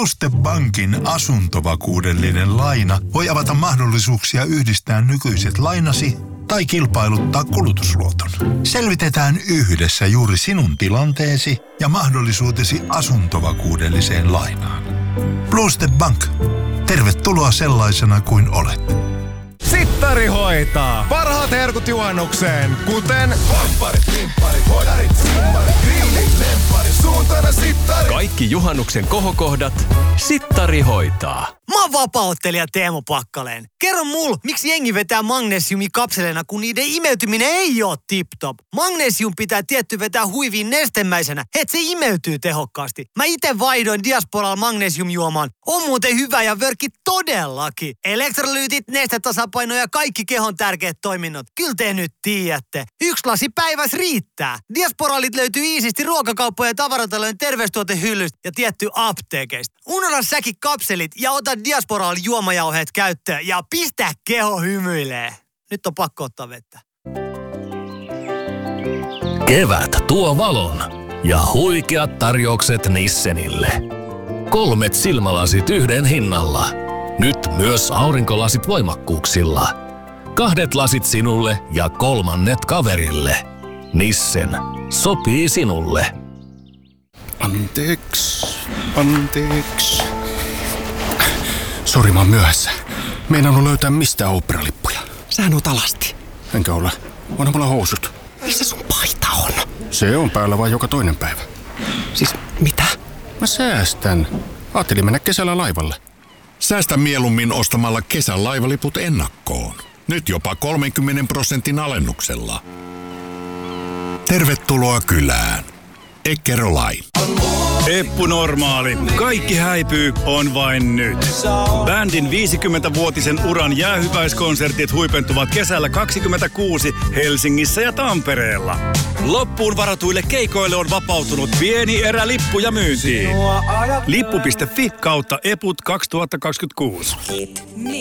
Bluestep Bankin asuntovakuudellinen laina voi avata mahdollisuuksia yhdistää nykyiset lainasi tai kilpailuttaa kulutusluoton. Selvitetään yhdessä juuri sinun tilanteesi ja mahdollisuutesi asuntovakuudelliseen lainaan. Bluestep Bank. Tervetuloa sellaisena kuin olet. Sittari hoitaa. Parhaat herkut juhannukseen, kuten Pampparit, pimpparit, hodarit, simmarit, grillit, lempparit, suuntana sittari. Kaikki juhannuksen kohokohdat Sittari hoitaa. Mä oon vapaa-ottelija Teemu Pakkaleen. Kerro mulle, miksi jengi vetää magnesiumikapseleina, kun niiden imeytyminen ei oo tip-top. Magnesium pitää tietty vetää huiviin nestemäisenä, et se imeytyy tehokkaasti. Mä ite vaihdoin Diasporalla magnesiumjuomaan. On muuten hyvä ja vörkki todellakin. Elektrolyytit, nestetasapaino ja kaikki kehon tärkeät toiminnot. Kyllä te nyt tiedätte. 1 lasi päivässä riittää. Diasporalit löytyy iisisti ruokakauppojen ja tavaratalojen terveystuotehyllystä ja tietty apteekeista. Unohda säkin kapselit ja ota Diasporal juomajauheet käyttöön ja pistä keho hymyilee. Nyt on pakko ottaa vettä. Kevät tuo valon ja huikeat tarjoukset Nissenille. 3 silmälasit yhden hinnalla. Nyt myös aurinkolasit voimakkuuksilla. 2 lasit sinulle ja 3 kaverille. Nissen. Sopii sinulle. Anteeksi. Sori, mä oon myöhässä. Meinannut löytää mistä oopperalippuja. Sähän oot alasti. Enkä ole. Onhan mulla housut. Missä sun paita on? Se on päällä vain joka toinen päivä. Siis mitä? Mä säästän. Ajattelin mennä kesällä laivalle. Säästä mieluummin ostamalla kesän laivaliput ennakkoon. Nyt jopa 30% alennuksella. Tervetuloa kylään. Eckerö Line. Eppu Normaali. Kaikki häipyy on vain nyt. Bändin 50-vuotisen uran jäähyväiskonsertit huipentuvat kesällä 2026 Helsingissä ja Tampereella. Loppuun varatuille keikoille on vapautunut pieni erä lippuja myyntiin. Lippu.fi/eput 2026.